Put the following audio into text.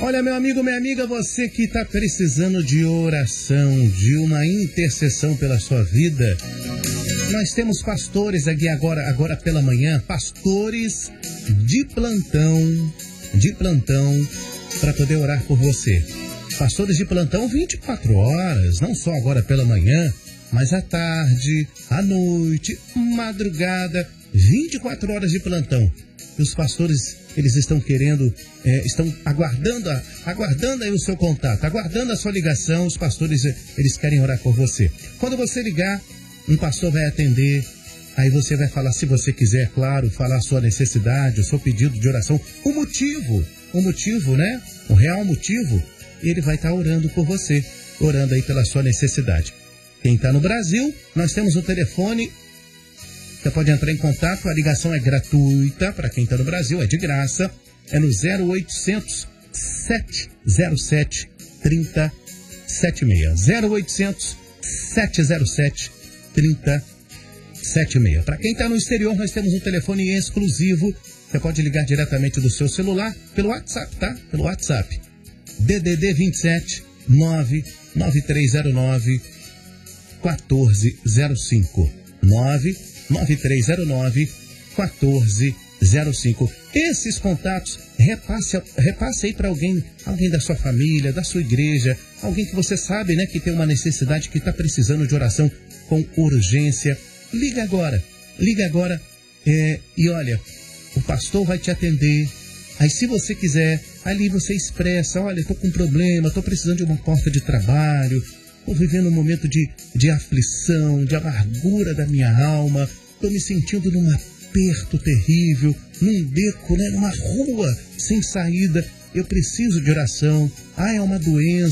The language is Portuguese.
Olha, meu amigo, minha amiga, você que está precisando de oração, de uma intercessão pela sua vida, nós temos pastores aqui agora pela manhã, pastores de plantão, para poder orar por você. Pastores de plantão 24 horas, não só agora pela manhã, mas à tarde, à noite, madrugada, 24 horas de plantão. E os pastores, eles estão estão aguardando aí o seu contato, aguardando a sua ligação. Os pastores, eles querem orar por você. Quando você ligar, um pastor vai atender, aí você vai falar, se você quiser, claro, falar a sua necessidade, o seu pedido de oração, o motivo, né? O real motivo, e ele vai estar orando por você, orando aí pela sua necessidade. Quem está no Brasil, nós temos um telefone. Você pode entrar em contato, a ligação é gratuita, para quem está no Brasil, é de graça, é no 0800 707 3076. 0800 707 3076. Para quem está no exterior, nós temos um telefone exclusivo, você pode ligar diretamente do seu celular, pelo WhatsApp, tá? Pelo WhatsApp. DDD 27 99309 1405. 99309 1405. Esses contatos, repasse aí para alguém da sua família, da sua igreja, alguém que você sabe, né, que tem uma necessidade, que está precisando de oração com urgência. Liga agora. E olha, o pastor vai te atender. Aí, se você quiser, ali você expressa, olha, estou com um problema, estou precisando de uma porta de trabalho, estou vivendo um momento de aflição, de amargura da minha alma, estou me sentindo num aperto terrível, num beco, né, numa rua sem saída, eu preciso de oração, é uma doença.